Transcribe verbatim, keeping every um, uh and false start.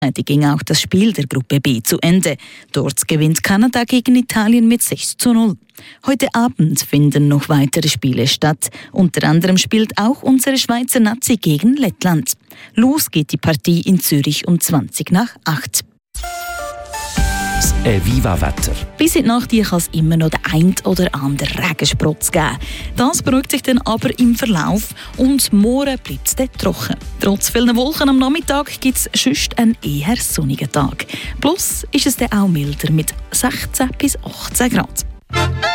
Die ging auch das Spiel der Gruppe B zu Ende. Dort gewinnt Kanada gegen Italien mit sechs zu null. Heute Abend finden noch weitere Spiele statt. Unter anderem spielt auch unsere Schweizer Nazi gegen Lettland. Los geht die Partie in Zürich um zwanzig nach acht. Das Eviva-Wetter. Bis in die Nacht kann es immer noch den ein oder anderen Regensprotz geben. Das beruhigt sich dann aber im Verlauf und morgen bleibt es dann trocken. Trotz vielen Wolken am Nachmittag gibt es sonst einen eher sonnigen Tag. Plus ist es dann auch milder mit sechzehn bis achtzehn Grad.